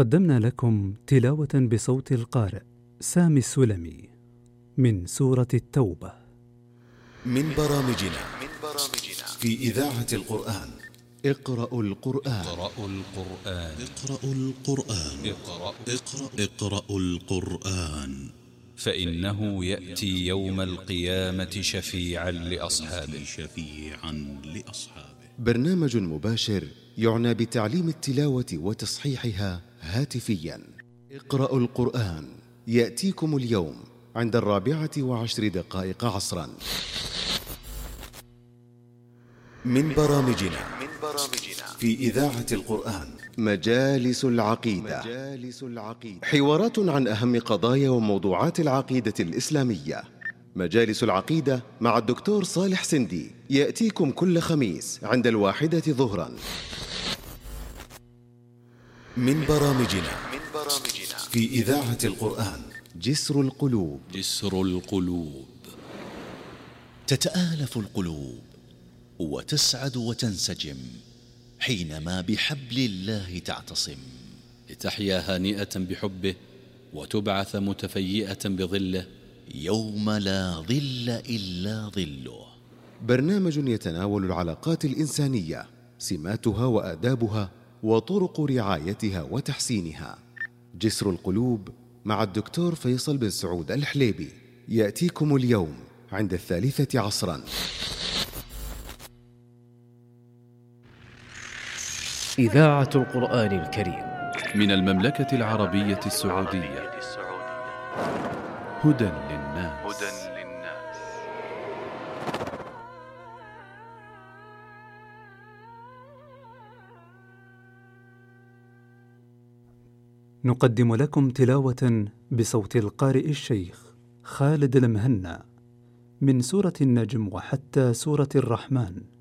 قدمنا لكم تلاوة بصوت القارئ سامي السلمي من سورة التوبة من برامجنا في إذاعة القرآن. اقرأوا القرآن. اقرأوا القرآن فإنه يأتي يوم القيامة شفيعا لأصحابه. برنامج مباشر يعنى بتعليم التلاوة وتصحيحها هاتفيا. اقرأوا القرآن يأتيكم اليوم عند 14:10 عصرا. من برامجنا في إذاعة القرآن مجالس العقيدة. حوارات عن أهم قضايا وموضوعات العقيدة الإسلامية. مجالس العقيدة مع الدكتور صالح سندي يأتيكم كل خميس عند 1 ظهرا. من برامجنا في إذاعة القرآن جسر القلوب. تتآلف القلوب وتسعد وتنسجم حينما بحبل الله تعتصم، لتحيا هانئة بحبه وتبعث متفيئة بظله يوم لا ظل إلا ظله. برنامج يتناول العلاقات الإنسانية، سماتها وآدابها وطرق رعايتها وتحسينها. جسر القلوب مع الدكتور فيصل بن سعود الحليبي يأتيكم اليوم عند 3 عصرا. إذاعة القرآن الكريم من المملكة العربية السعودية. هدى للناس. نقدم لكم تلاوة بصوت القارئ الشيخ خالد المهنا من سورة النجم وحتى سورة الرحمن